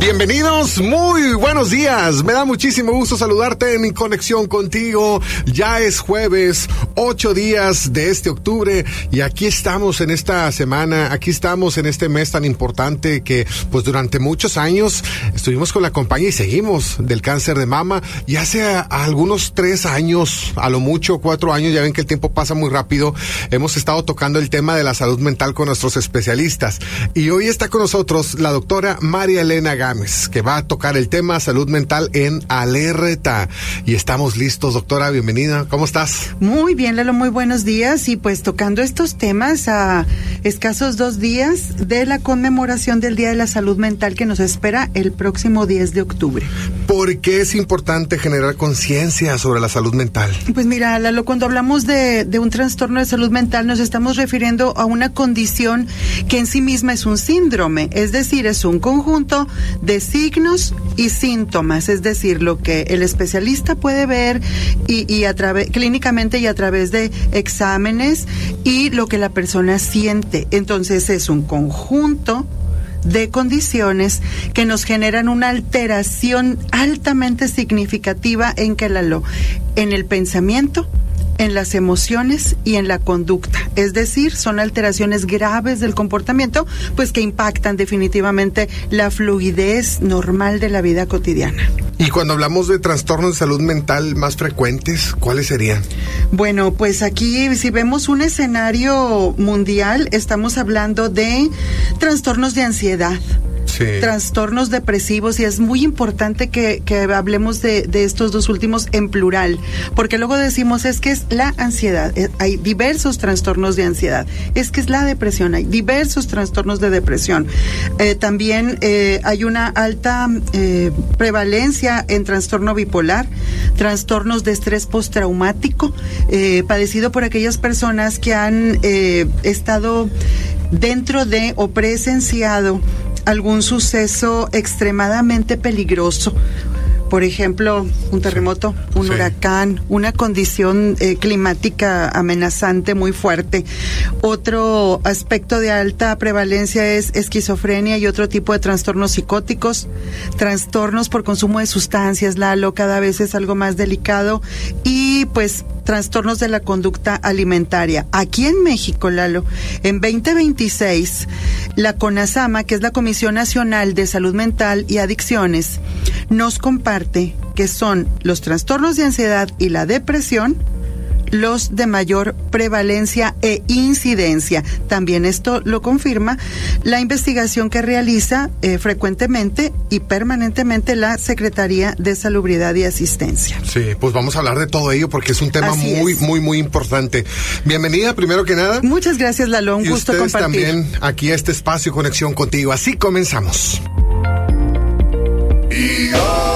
Bienvenidos, muy buenos días. Me da muchísimo gusto saludarte en Conexión Contigo. Ya es jueves, 8 días de este octubre y aquí estamos en esta semana, aquí estamos en este mes tan importante que pues durante muchos años estuvimos con la compañía y seguimos del cáncer de mama y hace algunos 3 años, a lo mucho 4 años, ya ven que el tiempo pasa muy rápido, hemos estado tocando el tema de la salud mental con nuestros especialistas y hoy está con nosotros la doctora María Elena Gámez, que va a tocar el tema salud mental en alerta. Y estamos listos, doctora, bienvenida. ¿Cómo estás? Muy bien, Lalo, muy buenos días. Y pues tocando estos temas a escasos 2 días de la conmemoración del Día de la Salud Mental que nos espera el próximo 10 de octubre. ¿Por qué es importante generar conciencia sobre la salud mental? Pues mira, Lalo, cuando hablamos de un trastorno de salud mental nos estamos refiriendo a una condición que en sí misma es un síndrome, es decir, es un conjunto de signos y síntomas, es decir, lo que el especialista puede ver y clínicamente y a través de exámenes y lo que la persona siente. Entonces es un conjunto de condiciones que nos generan una alteración altamente significativa en el pensamiento, en las emociones y en la conducta. Es decir, son alteraciones graves del comportamiento, pues que impactan definitivamente la fluidez normal de la vida cotidiana. Y cuando hablamos de trastornos de salud mental más frecuentes, ¿cuáles serían? Bueno, pues aquí si vemos un escenario mundial, estamos hablando de trastornos de ansiedad. Sí. Trastornos depresivos, y es muy importante que hablemos de estos dos últimos en plural, porque luego decimos es que es la ansiedad, hay diversos trastornos de ansiedad, es que es la depresión, hay diversos trastornos de depresión. También hay una alta prevalencia en trastorno bipolar, trastornos de estrés postraumático, padecido por aquellas personas que han estado dentro de o presenciado algún suceso extremadamente peligroso. Por ejemplo, un terremoto, un huracán, una condición climática amenazante muy fuerte. Otro aspecto de alta prevalencia es esquizofrenia y otro tipo de trastornos psicóticos, trastornos por consumo de sustancias, Lalo, cada vez es algo más delicado, y pues trastornos de la conducta alimentaria. Aquí en México, Lalo, en 2026, la CONASAMA, que es la Comisión Nacional de Salud Mental y Adicciones, nos comparte que son los trastornos de ansiedad y la depresión los de mayor prevalencia e incidencia. También esto lo confirma la investigación que realiza frecuentemente y permanentemente la Secretaría de Salubridad y Asistencia. Sí, pues vamos a hablar de todo ello porque es un tema muy importante. Bienvenida, primero que nada. Muchas gracias, Lalo, un gusto compartir. Y ustedes también aquí a este espacio Conexión Contigo. Así comenzamos.